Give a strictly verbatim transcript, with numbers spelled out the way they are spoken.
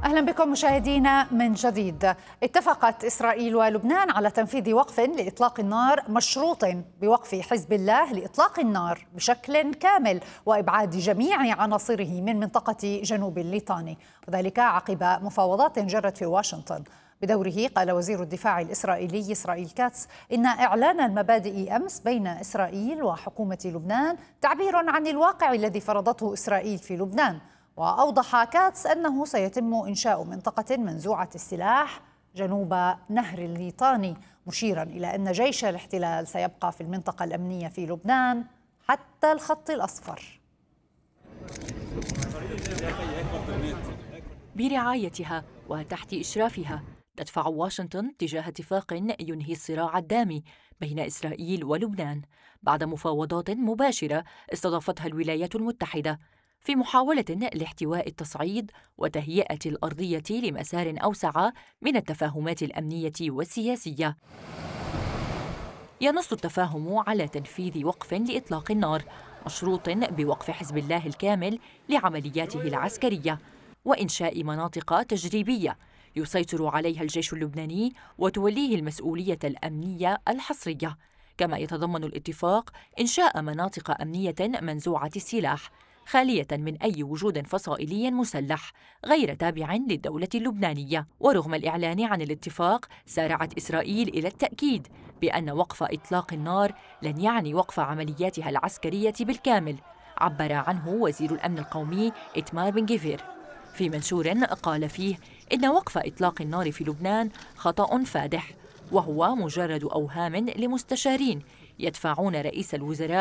أهلا بكم مشاهدينا من جديد. اتفقت إسرائيل ولبنان على تنفيذ وقف لإطلاق النار مشروط بوقف حزب الله لإطلاق النار بشكل كامل وإبعاد جميع عناصره من منطقة جنوب الليطاني، وذلك عقب مفاوضات جرت في واشنطن. بدوره قال وزير الدفاع الإسرائيلي إسرائيل كاتس إن إعلان المبادئ أمس بين إسرائيل وحكومة لبنان تعبير عن الواقع الذي فرضته إسرائيل في لبنان. وأوضح كاتس أنه سيتم إنشاء منطقة منزوعة السلاح جنوب نهر الليطاني، مشيرا إلى أن جيش الاحتلال سيبقى في المنطقة الأمنية في لبنان حتى الخط الأصفر. برعايتها وتحت إشرافها تدفع واشنطن تجاه اتفاق ينهي الصراع الدامي بين إسرائيل ولبنان بعد مفاوضات مباشرة استضافتها الولايات المتحدة في محاولة لاحتواء التصعيد وتهيئة الأرضية لمسار أوسع من التفاهمات الأمنية والسياسية. ينص التفاهم على تنفيذ وقف لإطلاق النار مشروط بوقف حزب الله الكامل لعملياته العسكرية وإنشاء مناطق تجريبية يسيطر عليها الجيش اللبناني وتوليه المسؤولية الأمنية الحصرية. كما يتضمن الاتفاق إنشاء مناطق أمنية منزوعة السلاح خالية من أي وجود فصائلي مسلح غير تابع للدولة اللبنانية. ورغم الإعلان عن الاتفاق سارعت إسرائيل إلى التأكيد بأن وقف إطلاق النار لن يعني وقف عملياتها العسكرية بالكامل، عبر عنه وزير الأمن القومي إتمار بن جفير في منشور قال فيه إن وقف إطلاق النار في لبنان خطأ فادح، وهو مجرد أوهام لمستشارين يدفعون رئيس الوزراء